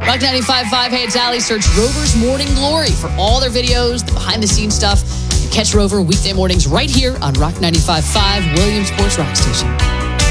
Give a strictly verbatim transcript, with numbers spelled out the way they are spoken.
Rock ninety-five point five, hey, it's Allie. Search Rover's Morning Glory for all their videos, the behind-the-scenes stuff. You catch Rover weekday mornings right here on Rock ninety-five point five, Williamsport's Rock Station.